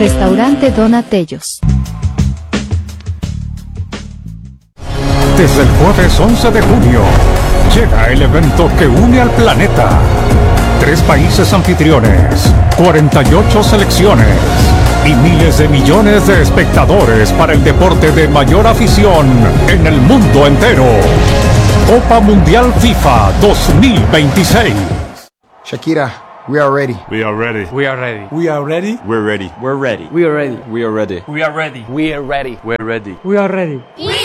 Restaurante Donatellos. Desde el jueves 11 de junio, llega el evento que une al planeta. 3 países anfitriones, 48 selecciones y miles de millones de espectadores para el deporte de mayor afición en el mundo entero. Copa Mundial FIFA 2026. Shakira, we are ready. We are ready. We are ready. We are ready. We're ready. We're ready. We are ready. We are ready. We are ready. We are ready. We're ready. We are ready.